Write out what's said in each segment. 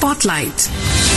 Spotlight.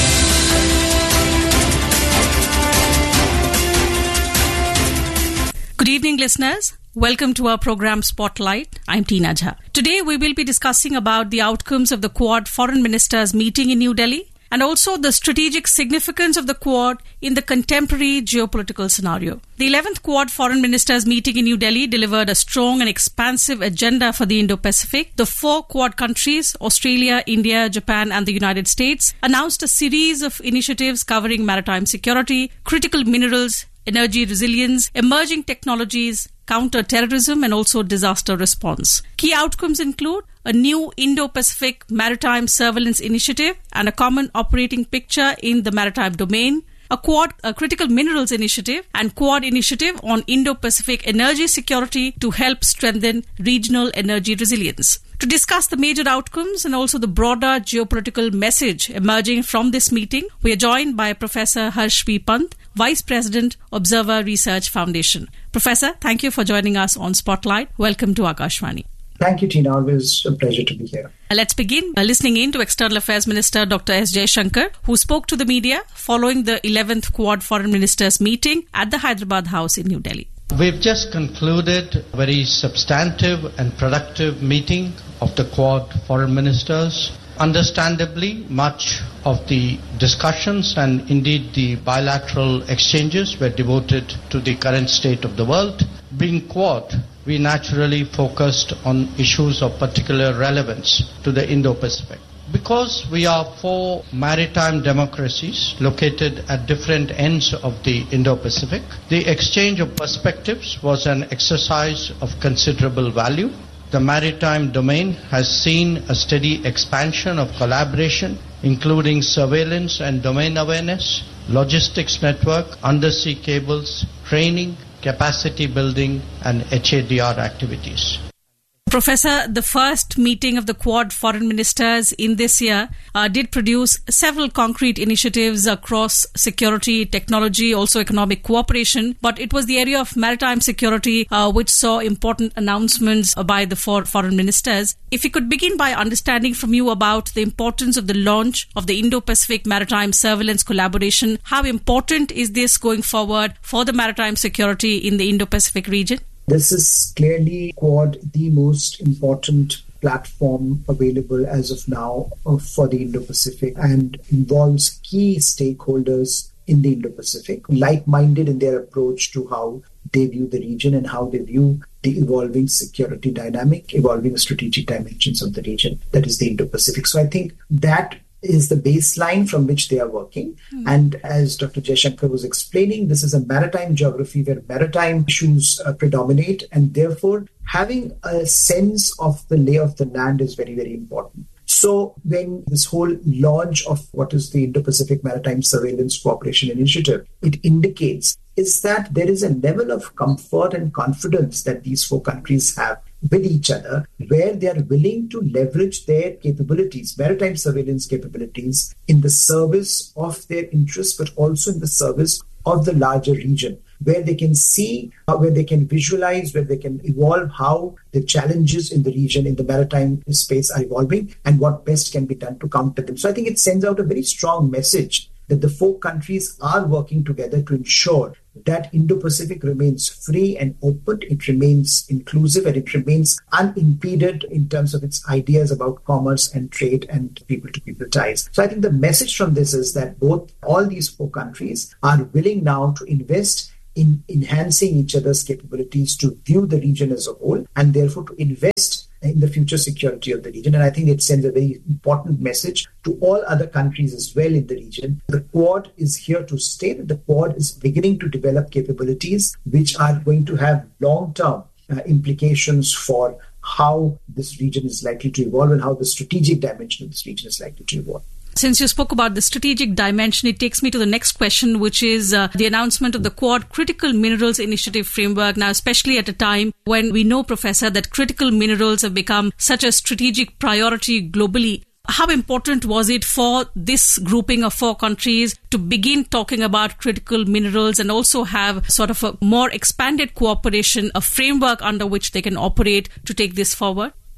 Good evening, listeners. Welcome to our program Spotlight. I'm Tina Jha. Today we will be discussing about the outcomes of the Quad Foreign Ministers meeting in New Delhi and also the strategic significance of the Quad in the contemporary geopolitical scenario. The 11th Quad Foreign Ministers meeting in New Delhi delivered a strong and expansive agenda for the Indo-Pacific. The 4 Quad countries, Australia, India, Japan and the United States, announced a series of initiatives covering maritime security, critical minerals, energy resilience, emerging technologies, counter-terrorism and also disaster response. Key outcomes include a new Indo-Pacific Maritime Surveillance Initiative and a common operating picture in the maritime domain, a critical minerals initiative and Quad initiative on Indo-Pacific energy security to help strengthen regional energy resilience. To discuss the major outcomes and also the broader geopolitical message emerging from this meeting, we are joined by Professor Harsh V. Pant, Vice President, Observer Research Foundation. Professor, thank you for joining us on Spotlight. Welcome to Akashvani. Thank you, Tina. Always a pleasure to be here. Let's begin listening in to External Affairs Minister Dr. S. Jaishankar, who spoke to the media following the 11th Quad Foreign Ministers meeting at the Hyderabad House in New Delhi. We've just concluded a very substantive and productive meeting of the Quad Foreign Ministers. Understandably, much of the discussions and indeed the bilateral exchanges were devoted to the current state of the world. Being Quad, we naturally focused on issues of particular relevance to the Indo-Pacific. Because we are 4 maritime democracies located at different ends of the Indo-Pacific, the exchange of perspectives was an exercise of considerable value. The maritime domain has seen a steady expansion of collaboration, including surveillance and domain awareness, logistics network, undersea cables, training, capacity building, and HADR activities. Professor, the first meeting of the Quad Foreign Ministers in this year did produce several concrete initiatives across security, technology, also economic cooperation. But it was the area of maritime security which saw important announcements by the 4 foreign ministers. If you could begin by understanding from you about the importance of the launch of the Indo-Pacific Maritime Surveillance Collaboration, how important is this going forward for the maritime security in the Indo-Pacific region? This is clearly Quad, the most important platform available as of now for the Indo-Pacific and involves key stakeholders in the Indo-Pacific, like-minded in their approach to how they view the region and how they view the evolving security dynamic, evolving strategic dimensions of the region, that is the Indo-Pacific. So I think that is the baseline from which they are working. And as Dr. Jaishankar was explaining, this is a maritime geography where maritime issues predominate, and therefore having a sense of the lay of the land is very, very important. So when this whole launch of what is the Indo-Pacific Maritime Surveillance Cooperation Initiative, it indicates is that there is a level of comfort and confidence that these 4 countries have with each other, where they are willing to leverage their capabilities, maritime surveillance capabilities, in the service of their interests, but also in the service of the larger region, where they can see, where they can visualize, where they can evolve how the challenges in the region, in the maritime space are evolving and what best can be done to counter them. So I think it sends out a very strong message that the 4 countries are working together to ensure that Indo-Pacific remains free and open, it remains inclusive, and it remains unimpeded in terms of its ideas about commerce and trade and people-to-people ties. So I think the message from this is that all these 4 countries are willing now to invest in enhancing each other's capabilities to view the region as a whole and therefore to invest in the future security of the region. And I think it sends a very important message to all other countries as well in the region. The Quad is here to stay. The Quad is beginning to develop capabilities which are going to have long-term implications for how this region is likely to evolve and how the strategic dimension of this region is likely to evolve. Since you spoke about the strategic dimension, it takes me to the next question, which is the announcement of the Quad Critical Minerals Initiative Framework. Now, especially at a time when we know, Professor, that critical minerals have become such a strategic priority globally. How important was it for this grouping of 4 countries to begin talking about critical minerals and also have sort of a more expanded cooperation, a framework under which they can operate to take this forward?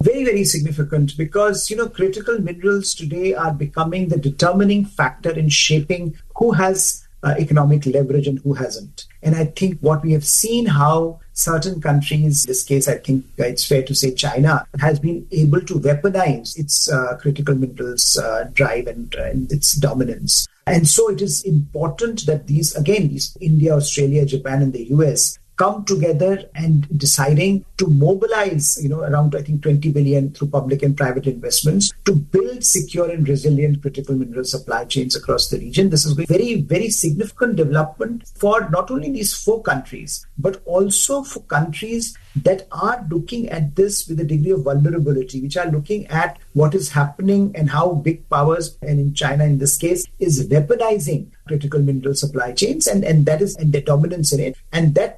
Very, very significant because, critical minerals today are becoming the determining factor in shaping who has economic leverage and who hasn't. And I think what we have seen how certain countries, in this case, I think it's fair to say China, has been able to weaponize its critical minerals drive and its dominance. And so it is important that these India, Australia, Japan, and the US come together and deciding to mobilize, around, I think, 20 billion through public and private investments to build secure and resilient critical mineral supply chains across the region. This is a very, very significant development for not only these 4 countries, but also for countries that are looking at this with a degree of vulnerability, which are looking at what is happening and how big powers, and in China in this case, is weaponizing critical mineral supply chains and their dominance in it. And that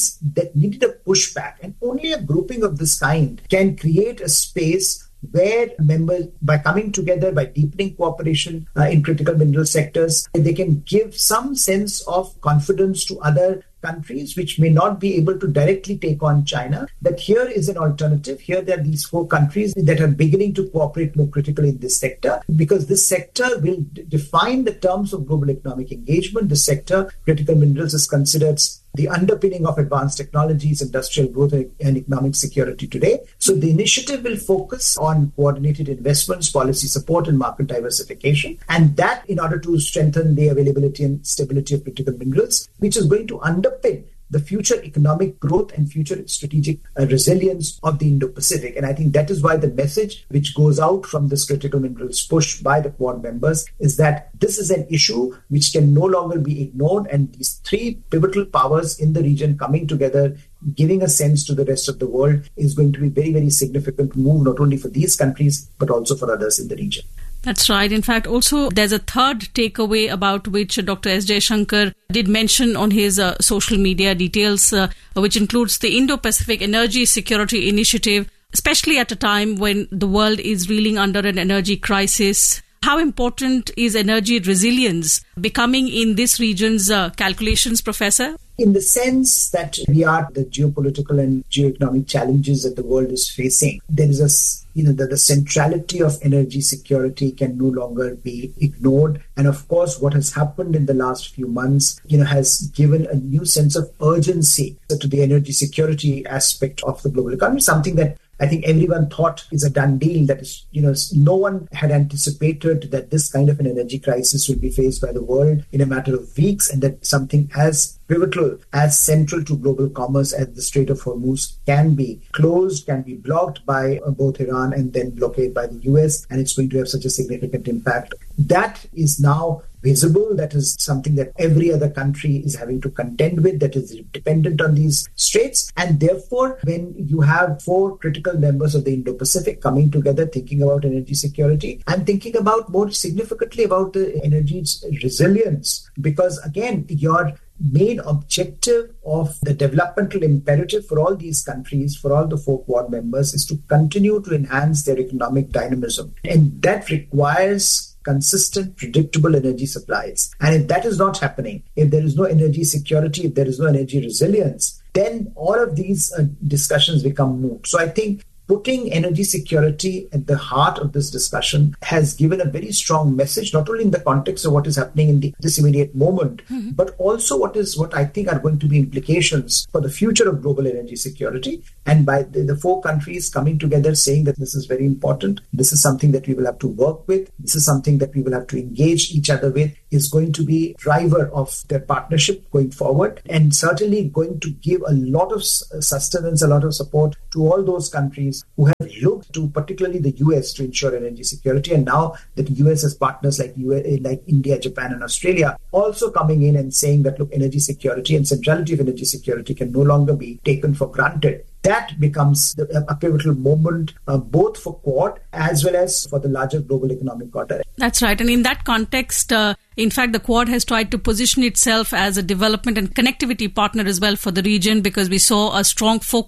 needed a pushback. And only a grouping of this kind can create a space where members, by coming together, by deepening cooperation in critical mineral sectors, they can give some sense of confidence to other countries which may not be able to directly take on China, that here is an alternative. Here there are these 4 countries that are beginning to cooperate more critically in this sector, because this sector will define the terms of global economic engagement. This sector, critical minerals, is considered the underpinning of advanced technologies, industrial growth, and economic security today. So the initiative will focus on coordinated investments, policy support, and market diversification. And that in order to strengthen the availability and stability of critical minerals, which is going to underpin the future economic growth and future strategic resilience of the Indo-Pacific. And I think that is why the message which goes out from this critical minerals push by the Quad members is that this is an issue which can no longer be ignored, and these 3 pivotal powers in the region coming together, giving a sense to the rest of the world, is going to be very, very significant move, not only for these countries, but also for others in the region. That's right. In fact, also there's a third takeaway about which Dr. S. Jaishankar did mention on his social media details, which includes the Indo-Pacific Energy Security Initiative, especially at a time when the world is reeling under an energy crisis. How important is energy resilience becoming in this region's calculations, Professor? In the sense that we are the geopolitical and geoeconomic challenges that the world is facing, there is the centrality of energy security can no longer be ignored. And of course, what has happened in the last few months, has given a new sense of urgency to the energy security aspect of the global economy, something that I think everyone thought is a done deal. That is, no one had anticipated that this kind of an energy crisis would be faced by the world in a matter of weeks, and that something as pivotal, as central to global commerce as the Strait of Hormuz can be closed, can be blocked by both Iran and then blockaded by the US, and it's going to have such a significant impact. That is now visible. That is something that every other country is having to contend with, that is dependent on these straits. And therefore, when you have 4 critical members of the Indo-Pacific coming together, thinking about energy security, and thinking about more significantly about the energy resilience, because again, your main objective of the developmental imperative for all these countries, for all the 4 Quad members, is to continue to enhance their economic dynamism. And that requires consistent, predictable energy supplies. And if that is not happening, if there is no energy security, if there is no energy resilience, then all of these discussions become moot. So I think putting energy security at the heart of this discussion has given a very strong message, not only in the context of what is happening in this immediate moment, but also what I think are going to be implications for the future of global energy security. And by the 4 countries coming together saying that this is very important, this is something that we will have to work with, this is something that we will have to engage each other with, is going to be driver of their partnership going forward, and certainly going to give a lot of sustenance, a lot of support to all those countries who have looked to particularly the US to ensure energy security. And now that the US has partners like India, Japan, and Australia also coming in and saying that, look, energy security and centrality of energy security can no longer be taken for granted. That becomes a pivotal moment, both for Quad as well as for the larger global economic order. That's right. And in that context, in fact, the Quad has tried to position itself as a development and connectivity partner as well for the region, because we saw a strong focus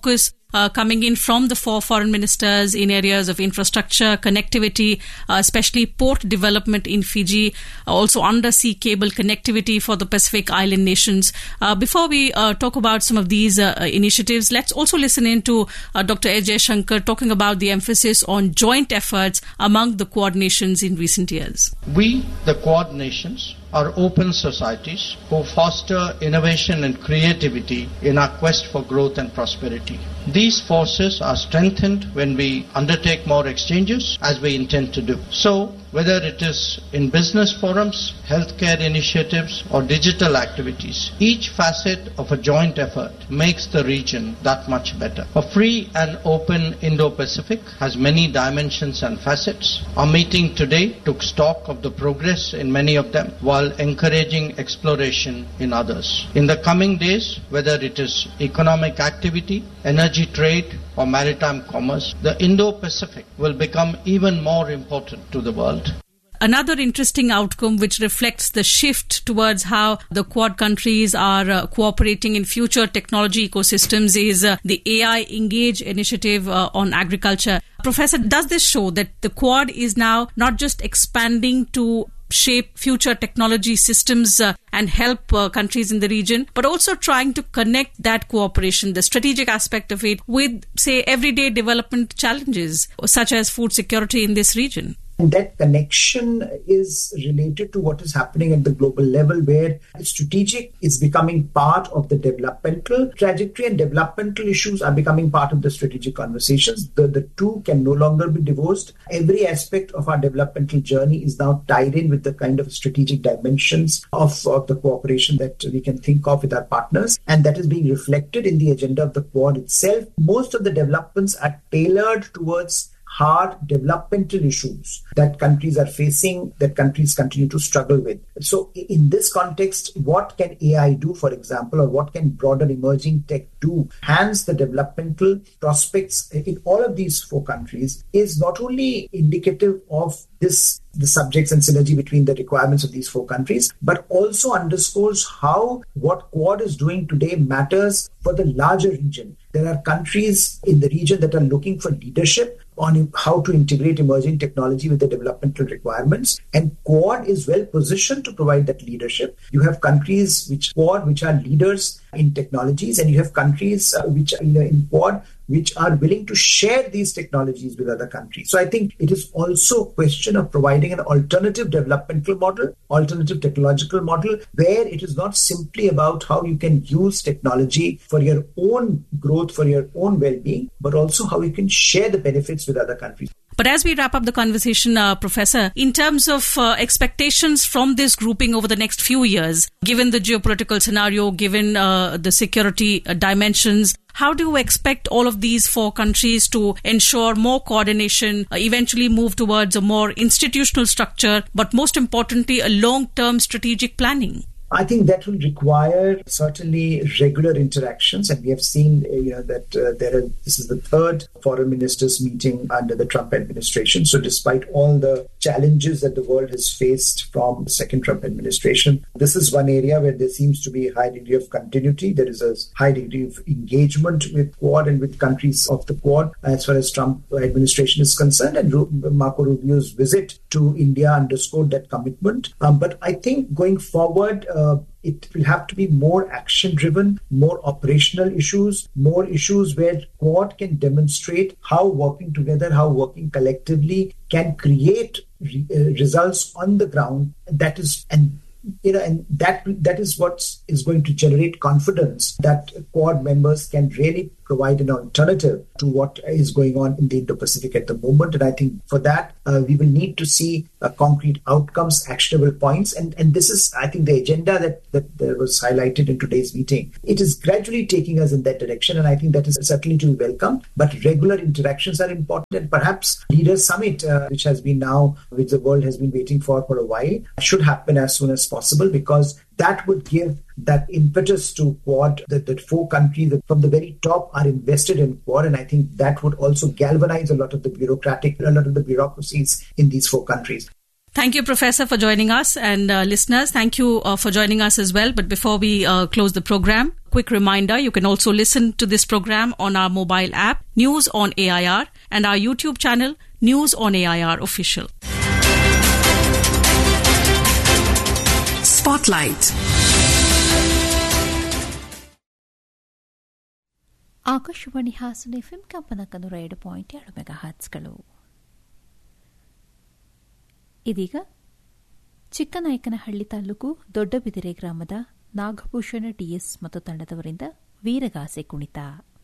coming in from the 4 foreign ministers in areas of infrastructure, connectivity, especially port development in Fiji, also undersea cable connectivity for the Pacific Island nations. Before we talk about some of these initiatives, let's also listen in to Dr. A. Jaishankar talking about the emphasis on joint efforts among the Quad nations in recent years. We, the Quad nations, are open societies who foster innovation and creativity in our quest for growth and prosperity. These forces are strengthened when we undertake more exchanges, as we intend to do. So, whether it is in business forums, healthcare initiatives, or digital activities, each facet of a joint effort makes the region that much better. A free and open Indo-Pacific has many dimensions and facets. Our meeting today took stock of the progress in many of them, while encouraging exploration in others. In the coming days, whether it is economic activity, energy trade, or maritime commerce, the Indo-Pacific will become even more important to the world. Another interesting outcome which reflects the shift towards how the Quad countries are cooperating in future technology ecosystems is the AI Engage initiative on agriculture. Professor, does this show that the Quad is now not just expanding to shape future technology systems and help countries in the region, but also trying to connect that cooperation, the strategic aspect of it, with, say, everyday development challenges, such as food security in this region? And that connection is related to what is happening at the global level, where strategic is becoming part of the developmental trajectory, and developmental issues are becoming part of the strategic conversations. The two can no longer be divorced. Every aspect of our developmental journey is now tied in with the kind of strategic dimensions of the cooperation that we can think of with our partners, and that is being reflected in the agenda of the Quad itself. Most of the developments are tailored towards hard developmental issues that countries are facing, that countries continue to struggle with. So in this context, what can AI do, for example, or what can broader emerging tech do, enhance the developmental prospects in all of these 4 countries, is not only indicative of the subjects and synergy between the requirements of these 4 countries, but also underscores how what Quad is doing today matters for the larger region. There are countries in the region that are looking for leadership on how to integrate emerging technology with the developmental requirements, and Quad is well positioned to provide that leadership. You have countries which are leaders in technologies, and you have countries which in Quad which are willing to share these technologies with other countries. So I think it is also a question of providing an alternative developmental model, alternative technological model, where it is not simply about how you can use technology for your own growth, for your own well-being, but also how you can share the benefits with other countries. But as we wrap up the conversation, Professor, in terms of expectations from this grouping over the next few years, given the geopolitical scenario, given the security dimensions, how do you expect all of these 4 countries to ensure more coordination, eventually move towards a more institutional structure, but most importantly, a long-term strategic planning? I think that will require certainly regular interactions, and we have seen that this is the 3rd foreign ministers meeting under the Trump administration. So despite all the challenges that the world has faced from the second Trump administration, this is one area where there seems to be a high degree of continuity. There is a high degree of engagement with Quad and with countries of the Quad as far as Trump administration is concerned, and Marco Rubio's visit to India underscored that commitment. But I think going forward, it will have to be more action-driven, more operational issues, more issues where Quad can demonstrate how working together, how working collectively can create results on the ground. That is, and that is what is going to generate confidence that Quad members can really provide an alternative to what is going on in the Indo-Pacific at the moment. And I think for that, we will need to see concrete outcomes, actionable points. And this is, I think, the agenda that was highlighted in today's meeting. It is gradually taking us in that direction. And I think that is certainly to be welcome. But regular interactions are important. And perhaps Leaders Summit, which the world has been waiting for a while, should happen as soon as possible, because that would give that impetus to Quad, that 4 countries that from the very top are invested in Quad. And I think that would also galvanize a lot of the bureaucracies in these 4 countries. Thank you, Professor, for joining us. And listeners, thank you for joining us as well. But before we close the program, quick reminder, you can also listen to this program on our mobile app, News on AIR, and our YouTube channel, News on AIR Official. Spotlight. Akashvani Hassan FM ಕಂಪನಾಂಕ 107.2 ಮೆಗಾಹರ್ಟ್ಸ್ಗಳು. ಇದೀಗ ಚಿಕ್ಕನಾಯಕನಹಳ್ಳಿ ತಾಲೂಕು ದೊಡ್ಡಬಿದಿರೆ ಗ್ರಾಮದ Nagabhushana DS ಮತ್ತು ತಂಡದವರಿಂದ ವೀರಗಾಸೆ ಕುಣಿತ.